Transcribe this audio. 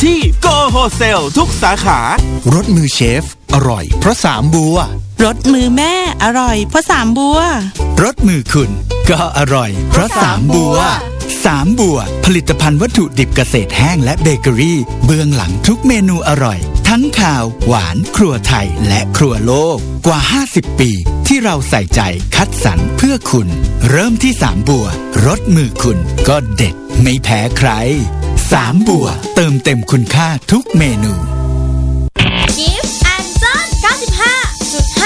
ที่โกโฮเซลทุกสาขารสมือเชฟอร่อยเพราะ3 บัวรสมือแม่อร่อยเพราะ3 บัวรสมือคุณก็อร่อยเพราะ3 บัว3 บัวผลิตภัณฑ์วัตถุดิบเกษตรแห้งและเบเกอรี่เบื้องหลังทุกเมนูอร่อยทั้งข่าวหวานครัวไทยและครัวโลกกว่า50 ปีที่เราใส่ใจคัดสรรเพื่อคุณเริ่มที่3 บัวรสมือคุณก็เด็ดไม่แพ้ใคร3 บัวเติมเต็มคุณค่าทุกเมนู